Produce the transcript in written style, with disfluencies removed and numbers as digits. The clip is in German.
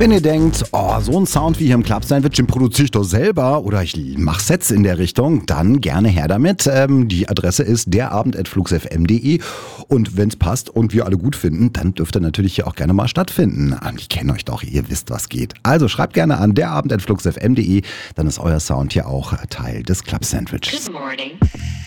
Wenn ihr denkt, oh, so ein Sound wie hier im Club Sandwich, den produziere ich doch selber oder ich mache Sets in der Richtung, dann gerne her damit. Die Adresse ist derabend@fluxfm.de und wenn es passt und wir alle gut finden, dann dürft ihr natürlich hier auch gerne mal stattfinden. Ich kenne euch doch, ihr wisst, was geht. Also schreibt gerne an derabend@fluxfm.de, dann ist euer Sound hier auch Teil des Club Sandwich. Good morning.